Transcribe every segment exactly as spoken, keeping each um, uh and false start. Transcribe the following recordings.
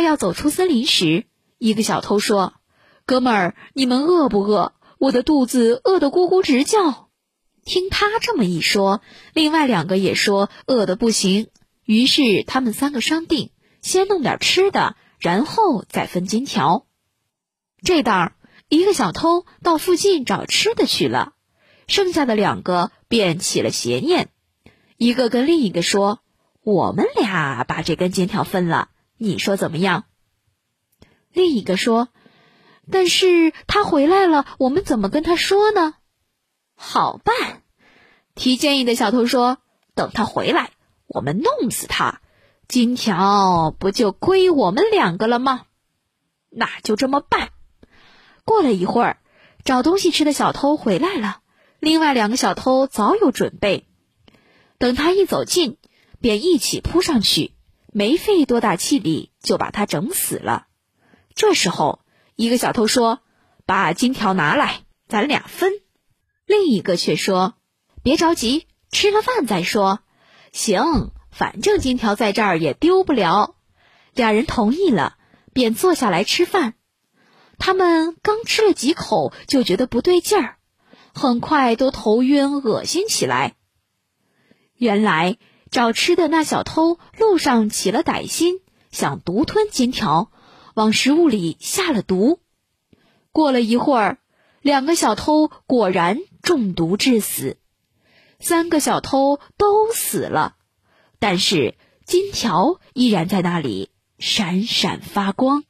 快要走出森林时，一个小偷说：哥们儿，你们饿不饿？我的肚子饿得咕咕直叫。听他这么一说，另外两个也说饿得不行，于是他们三个商定，先弄点吃的，然后再分金条。这当一个小偷到附近找吃的去了，剩下的两个便起了邪念，一个跟另一个说：我们俩把这根金条分了，你说怎么样？另一个说：但是他回来了，我们怎么跟他说呢？好办，提建议的小偷说：等他回来，我们弄死他，金条不就归我们两个了吗？那就这么办。过了一会儿，找东西吃的小偷回来了，另外两个小偷早有准备，等他一走近，便一起扑上去，没费多大气力就把他整死了。这时候一个小偷说：把金条拿来，咱俩分。另一个却说：别着急，吃了饭再说。行，反正金条在这儿也丢不了。俩人同意了，便坐下来吃饭。他们刚吃了几口就觉得不对劲儿，很快都头晕恶心起来。原来找吃的那小偷路上起了歹心，想独吞金条，往食物里下了毒。过了一会儿，两个小偷果然中毒致死，三个小偷都死了，但是金条依然在那里闪闪发光。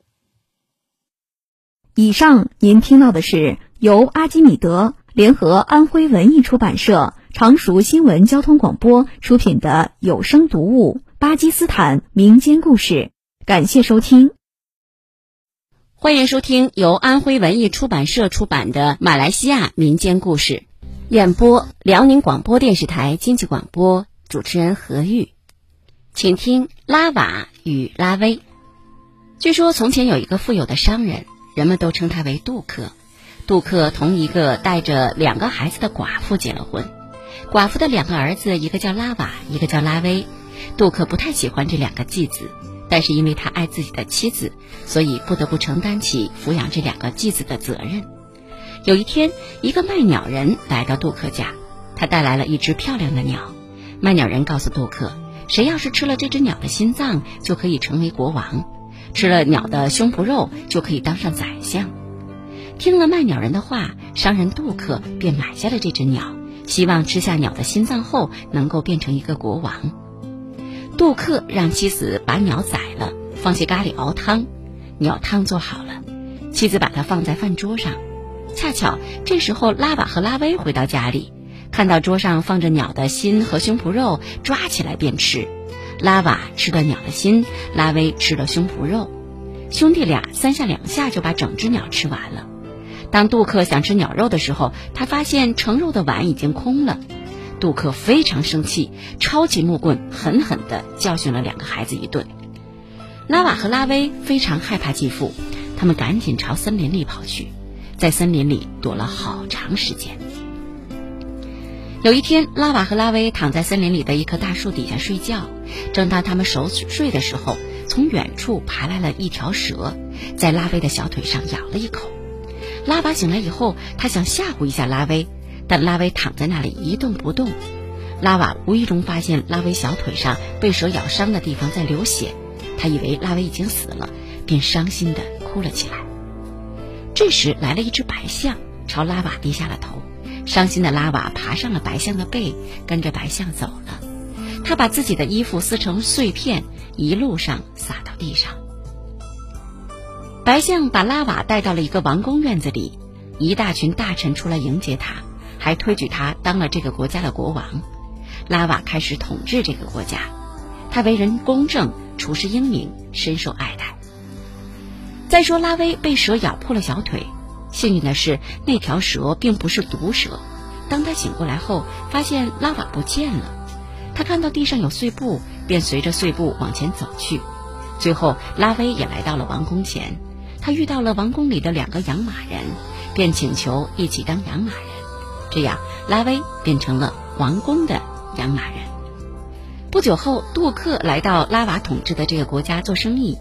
以上您听到的是由阿基米德联合安徽文艺出版社、常熟新闻交通广播出品的有声读物《巴基斯坦民间故事》，感谢收听。 欢迎收听由安徽文艺出版社出版的马来西亚民间故事，演播辽宁广播电视台经济广播，主持人何玉。请听拉瓦与拉威。据说从前有一个富有的商人，人们都称他为杜克。杜克同一个带着两个孩子的寡妇结了婚，寡妇的两个儿子，一个叫拉瓦，一个叫拉威。杜克不太喜欢这两个继子，但是因为他爱自己的妻子，所以不得不承担起抚养这两个继子的责任。有一天，一个卖鸟人来到杜克家，他带来了一只漂亮的鸟。卖鸟人告诉杜克，谁要是吃了这只鸟的心脏，就可以成为国王；吃了鸟的胸脯肉，就可以当上宰相。听了卖鸟人的话，商人杜克便买下了这只鸟，希望吃下鸟的心脏后能够变成一个国王。杜克让妻子把鸟宰了，放些咖喱熬汤，鸟汤做好了，妻子把它放在饭桌上。恰巧这时候拉瓦和拉威回到家里，看到桌上放着鸟的心和胸脯肉，抓起来便吃。拉瓦吃了鸟的心，拉威吃了胸脯肉，兄弟俩三下两下就把整只鸟吃完了。当杜克想吃鸟肉的时候，他发现盛肉的碗已经空了。杜克非常生气，抄起木棍狠狠地教训了两个孩子一顿。拉瓦和拉威非常害怕继父，他们赶紧朝森林里跑去，在森林里躲了好长时间。有一天，拉瓦和拉威躺在森林里的一棵大树底下睡觉，正当他们熟睡的时候，从远处爬来了一条蛇，在拉威的小腿上咬了一口。拉瓦醒来以后，他想吓唬一下拉威，但拉威躺在那里一动不动。拉瓦无意中发现拉威小腿上被蛇咬伤的地方在流血，他以为拉威已经死了，便伤心地哭了起来。这时来了一只白象，朝拉瓦低下了头。伤心的拉瓦爬上了白象的背，跟着白象走了。他把自己的衣服撕成碎片，一路上撒到地上。白象把拉瓦带到了一个王宫院子里，一大群大臣出来迎接他，还推举他当了这个国家的国王。拉瓦开始统治这个国家，他为人公正，处事英明，深受爱戴。再说拉威被蛇咬破了小腿，幸运的是那条蛇并不是毒蛇。当他醒过来后，发现拉瓦不见了，他看到地上有碎布，便随着碎布往前走去。最后拉威也来到了王宫前，他遇到了王宫里的两个养马人，便请求一起当养马人，这样拉威变成了王宫的养马人。不久后，杜克来到拉瓦统治的这个国家做生意，